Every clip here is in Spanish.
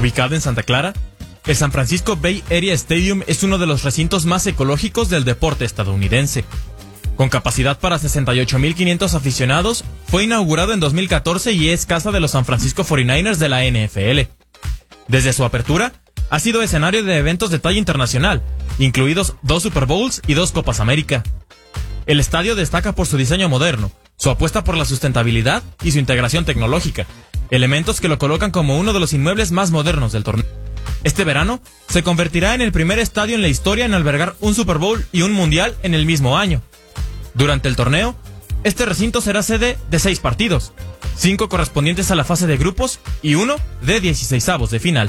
Ubicado en Santa Clara, el San Francisco Bay Area Stadium es uno de los recintos más ecológicos del deporte estadounidense. Con capacidad para 68,500 aficionados, fue inaugurado en 2014 y es casa de los San Francisco 49ers de la NFL. Desde su apertura, ha sido escenario de eventos de talla internacional, incluidos 2 Super Bowls y 2 Copas América. El estadio destaca por su diseño moderno, su apuesta por la sustentabilidad y su integración tecnológica, elementos que lo colocan como uno de los inmuebles más modernos del torneo. Este verano, se convertirá en el primer estadio en la historia en albergar un Super Bowl y un Mundial en el mismo año. Durante el torneo, este recinto será sede de 6 partidos, 5 correspondientes a la fase de grupos y 1 de 16avos de final.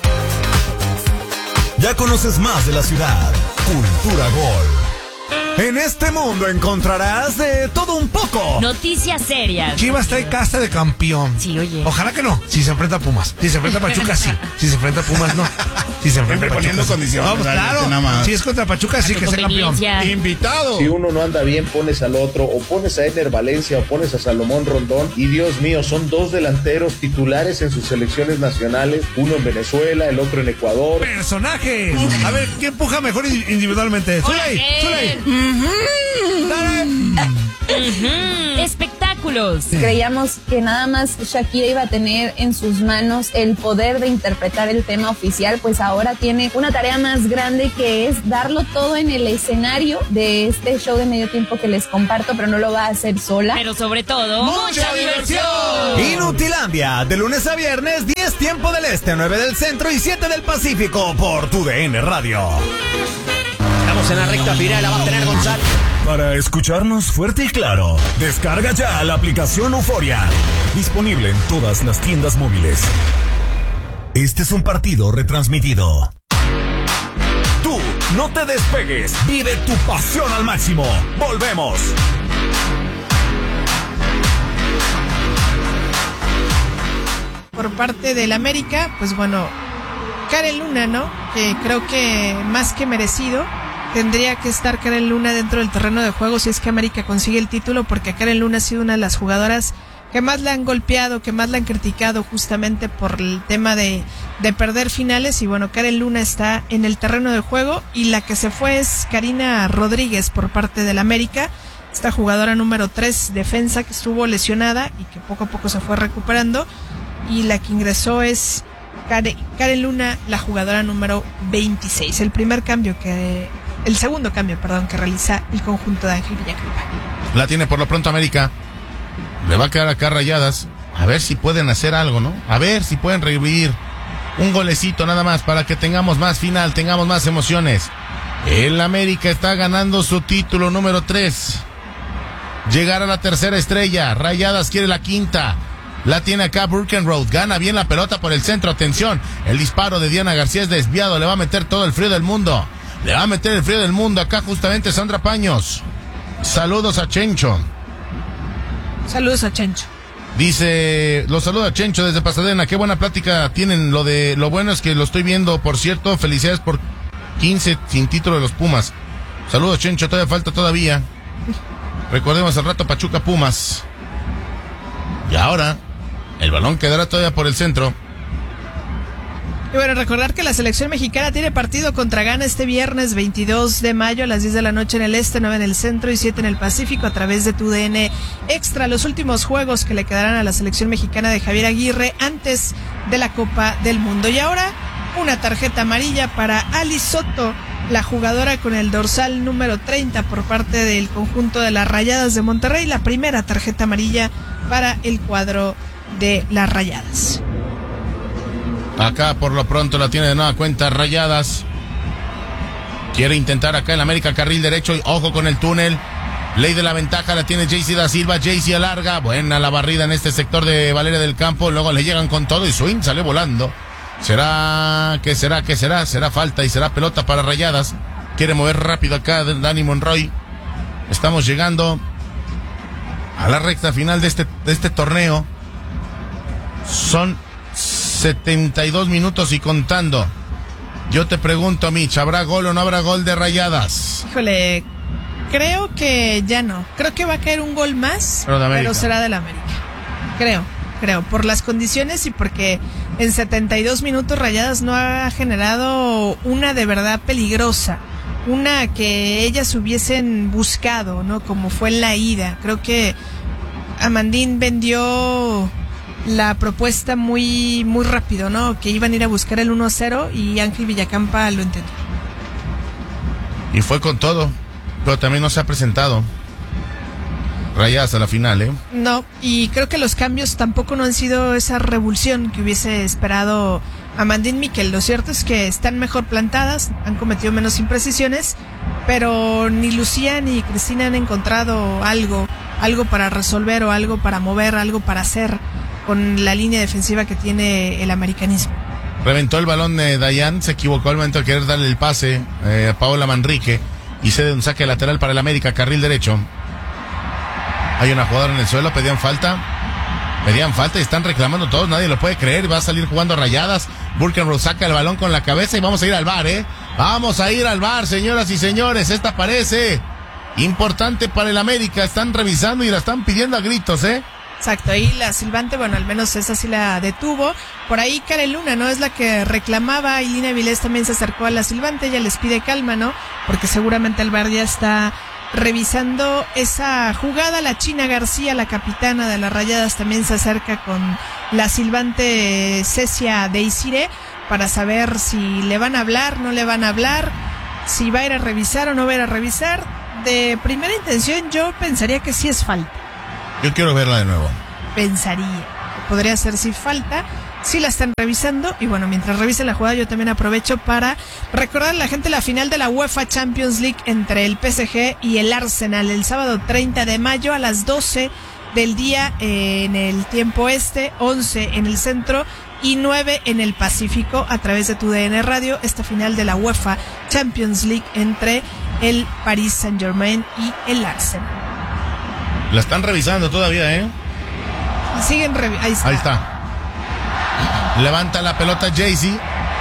Ya conoces más de la ciudad. Cultura Gol. En este mundo encontrarás de todo un poco. Noticias serias. Chivas trae casta de campeón. Sí, oye. Ojalá que no. Si se enfrenta a Pumas. Si se enfrenta a Pachuca, sí. Si se enfrenta a Pumas, no. Si se enfrenta a Pachuca, poniendo sí. condiciones. Vamos, claro. Si es contra Pachuca, sí que sea campeón. Invitado. Si uno no anda bien, pones al otro, o pones a Ener Valencia, o pones a Salomón Rondón, y Dios mío, son 2 delanteros titulares en sus selecciones nacionales, uno en Venezuela, el otro en Ecuador. ¡Personajes! A ver, ¿quién empuja mejor individualmente? ¡Zuley! Espectáculos. Creíamos que nada más Shakira iba a tener en sus manos el poder de interpretar el tema oficial, pues ahora tiene una tarea más grande, que es darlo todo en el escenario de este show de medio tiempo que les comparto, pero no lo va a hacer sola. Pero sobre todo, ¡mucha diversión! Inutilandia, de lunes a viernes, 10 tiempo del este, 9 del centro y 7 del Pacífico por tu DN Radio. Estamos en la recta final, la va a tener Gonzalo. Para escucharnos fuerte y claro, descarga ya la aplicación Euforia. Disponible en todas las tiendas móviles. Este es un partido retransmitido. Tú, no te despegues. Vive tu pasión al máximo. Volvemos. Por parte del América, pues bueno, Karen Luna, ¿no? Que creo que más que merecido tendría que estar Karen Luna dentro del terreno de juego si es que América consigue el título, porque Karen Luna ha sido una de las jugadoras que más la han golpeado, que más la han criticado justamente por el tema de perder finales. Y bueno, Karen Luna está en el terreno de juego, y la que se fue es Karina Rodríguez por parte del América, esta jugadora número 3, defensa, que estuvo lesionada y que poco a poco se fue recuperando, y la que ingresó es Karen Luna, la jugadora número 26. El segundo cambio que realiza el conjunto de Ángel Villacampa. La tiene por lo pronto América. Le va a quedar acá Rayadas. A ver si pueden hacer algo, ¿no? A ver si pueden revivir un golecito nada más para que tengamos más final, tengamos más emociones. El América está ganando su título número 3. Llegar a la tercera estrella. Rayadas quiere la quinta. La tiene acá Burkenroad, gana bien la pelota por el centro, atención, el disparo de Diana García es desviado, le va a meter todo el frío del mundo, acá justamente Sandra Paños. Saludos a Chencho. Saludos a Chencho. Dice, los saluda a Chencho desde Pasadena, qué buena plática tienen, lo bueno es que lo estoy viendo, por cierto, felicidades por 15 sin título de los Pumas. Saludos Chencho, todavía falta todavía. Recordemos al rato Pachuca Pumas. Y ahora, el balón quedará todavía por el centro. Y bueno, recordar que la selección mexicana tiene partido contra Ghana este viernes 22 de mayo a las 10 de la noche en el este, 9 en el centro y 7 en el Pacífico a través de tu DN Extra. Los últimos juegos que le quedarán a la selección mexicana de Javier Aguirre antes de la Copa del Mundo. Y ahora, una tarjeta amarilla para Ali Soto, la jugadora con el dorsal número 30 por parte del conjunto de las Rayadas de Monterrey. La primera tarjeta amarilla para el cuadro de las Rayadas. Acá por lo pronto la tiene de nueva cuenta Rayadas. Quiere intentar acá el América carril derecho y ojo con el túnel. Ley de la ventaja la tiene Jaycee da Silva. Jaycee alarga. Buena la barrida en este sector de Valeria del Campo. Luego le llegan con todo y swing sale volando. ¿Será? Será falta y será pelota para Rayadas. Quiere mover rápido acá Dani Monroy. Estamos llegando a la recta final de este torneo. Son 72 minutos y contando. Yo te pregunto, Mitch, ¿habrá gol o no habrá gol de Rayadas? Híjole, creo que ya no. Creo que va a caer un gol más, pero será del América. Creo. creo, por las condiciones y porque en 72 minutos Rayadas no ha generado una de verdad peligrosa, una que ellas hubiesen buscado, ¿no? Como fue en la ida. Creo que Amandín vendió la propuesta muy rápido, ¿no? Que iban a ir a buscar el 1-0 y Ángel Villacampa lo entendió. Y fue con todo, pero también no se ha presentado Rayadas a la final, ¿eh? No, y creo que los cambios tampoco no han sido esa revulsión que hubiese esperado Amandín Miquel. Lo cierto es que están mejor plantadas, han cometido menos imprecisiones, pero ni Lucía ni Cristina han encontrado algo para resolver o algo para mover, algo para hacer con la línea defensiva que tiene el americanismo. Reventó el balón de Dayan, se equivocó al momento de querer darle el pase a Paola Manrique y cede un saque lateral para el América, carril derecho. Hay una jugadora en el suelo, pedían falta y están reclamando todos, nadie lo puede creer, va a salir jugando Rayadas. Burkenroth saca el balón con la cabeza y vamos a ir al VAR, vamos a ir al VAR, señoras y señores, esta parece importante para el América, están revisando y la están pidiendo a gritos, Exacto, ahí la silbante, bueno, al menos esa sí la detuvo. Por ahí Karen Luna, ¿no? Es la que reclamaba, y Lina Vilés también se acercó a la silbante, ella les pide calma, ¿no? Porque seguramente el VAR ya está revisando esa jugada. La China García, la capitana de las Rayadas, también se acerca con la silbante Cecia Deisire para saber si le van a hablar, no le van a hablar, si va a ir a revisar o no va a ir a revisar. De primera intención yo pensaría que sí es falta. Yo quiero verla de nuevo. Pensaría que podría ser sí falta. Sí la están revisando. Y bueno, mientras revisen la jugada, yo también aprovecho para recordar a la gente la final de la UEFA Champions League entre el PSG y el Arsenal el sábado 30 de mayo a las 12 del día en el tiempo este, 11 en el centro y 9 en el Pacífico, a través de tu DN Radio. Esta final de la UEFA Champions League entre el Paris Saint-Germain y el Arsenal. La están revisando todavía, Siguen Ahí está. Levanta la pelota Jaycee.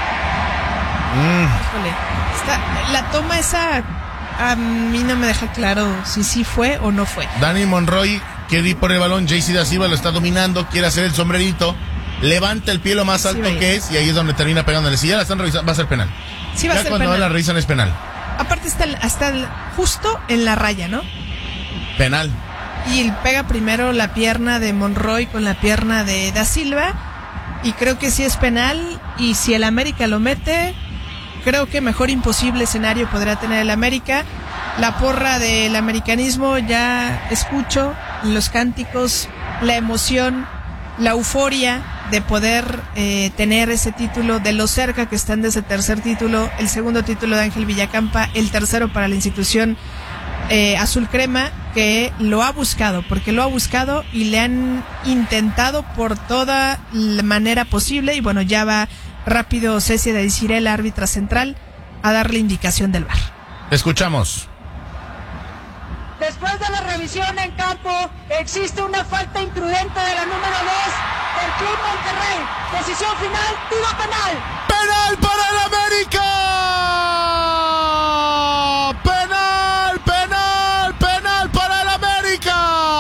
Híjole, la toma esa a mí no me deja claro si sí fue o no fue. Dani Monroy quiere ir por el balón, Jaycee da Silva lo está dominando, quiere hacer el sombrerito, levanta el pie lo más alto que es y ahí es donde termina pegándole. Si ya la están revisando, va a ser penal. Sí, va a ser cuando penal. la revisan es penal. Aparte está justo en la raya, ¿no? Penal. Y pega primero la pierna de Monroy con la pierna de Da Silva. Y creo que sí es penal. Y si el América lo mete, creo que mejor imposible escenario podrá tener el América. La porra del americanismo, ya escucho los cánticos, la emoción, la euforia de poder tener ese título, de lo cerca que están de ese tercer título, el segundo título de Ángel Villacampa, el tercero para la institución azul crema, que lo ha buscado, porque lo ha buscado y le han intentado por toda la manera posible. Y bueno, ya va rápido Cecia Deisire, la árbitra central, a darle indicación del VAR. Escuchamos. Después de la revisión en campo, existe una falta imprudente de la número 2 del Club Monterrey. Decisión final, tiro penal. ¡Penal para el América! ¡Penal, penal, penal para el América!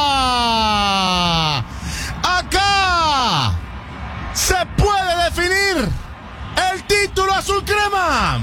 Acá se puede definir el título azul crema.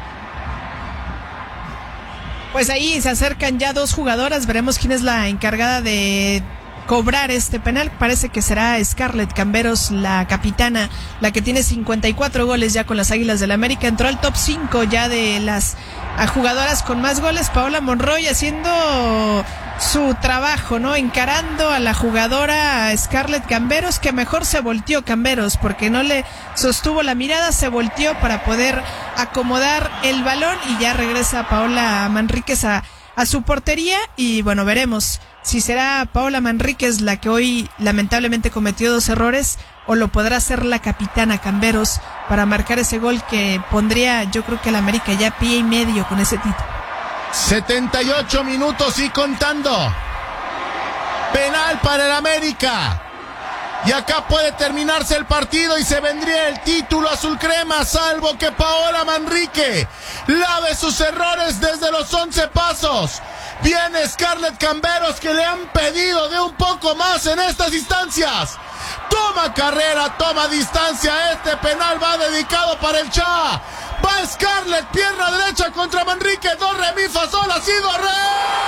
Pues ahí se acercan ya dos jugadoras, veremos quién es la encargada de cobrar este penal. Parece que será Scarlett Camberos, la capitana, la que tiene 54 goles ya con las Águilas del América. Entró al top 5 ya de las jugadoras con más goles. Paola Monroy haciendo su trabajo, ¿no? Encarando a la jugadora Scarlett Camberos, que mejor se volteó Camberos porque no le sostuvo la mirada, se volteó para poder acomodar el balón y ya regresa Paola Manríquez a su portería. Y bueno, veremos si será Paola Manríquez la que hoy lamentablemente cometió dos errores o lo podrá hacer la capitana Camberos para marcar ese gol que pondría, yo creo que el América ya pie y medio con ese título. 78 minutos y contando. Penal para el América. Y acá puede terminarse el partido y se vendría el título azul crema, salvo que Paola Manrique lave sus errores desde los 11 pasos. Viene Scarlett Camberos, que le han pedido de un poco más en estas instancias. ¡Tú toma carrera, toma distancia, este penal va dedicado para el Cha. Va Scarlett, pierna derecha contra Manrique, do, re, mi, fa, sol, ha sido re.